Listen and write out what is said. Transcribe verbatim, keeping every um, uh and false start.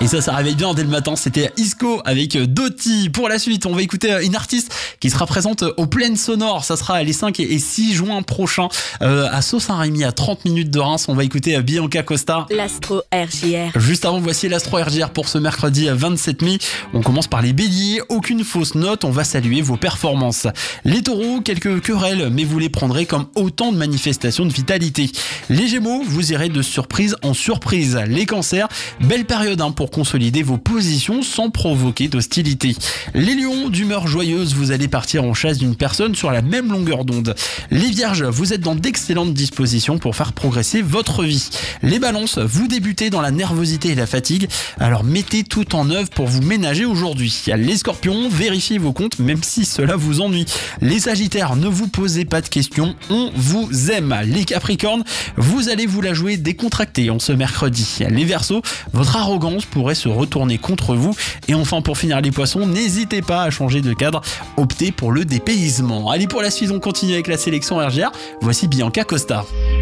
Et ça, ça réveille bien dès le matin. C'était Isco avec Doty. Pour la suite, on va écouter une artiste qui sera présente aux Plaines Sonores. Ça sera les cinq et six juin prochains euh, à Sault-Saint-Rémy, à trente minutes de Reims. On va écouter Bianca Costa. L'Astro R J R. Juste avant, voici l'Astro R J R pour ce mercredi vingt-sept mai. On commence par les béliers. Aucune fausse note. On va saluer vos performances. Les taureaux, quelques querelles, mais vous les prendrez comme autant de manifestations de vitalité. Les gémeaux, vous irez de surprise en surprise. Les cancers, belle période hein, pour consolider vos positions sans provoquer d'hostilité. Les lions, d'humeur joyeuse, vous allez partir en chasse d'une personne sur la même longueur d'onde. Les vierges, vous êtes dans d'excellentes dispositions pour faire progresser votre vie. Les balances, vous débutez dans la nervosité et la fatigue, alors mettez tout en œuvre pour vous ménager aujourd'hui. Les scorpions, vérifiez vos comptes même si cela vous ennuie. Les sagittaires, ne vous posez pas de questions, on vous aime. Les capricornes, vous allez vous la jouer décontracté en ce mercredi. Les verseaux, votre arrogance pourrait se retourner contre vous. Et enfin, pour finir les poissons, n'hésitez pas à changer de cadre, optez pour le dépaysement. Allez, pour la suite, on continue avec la sélection R J R. Voici Bianca Costa.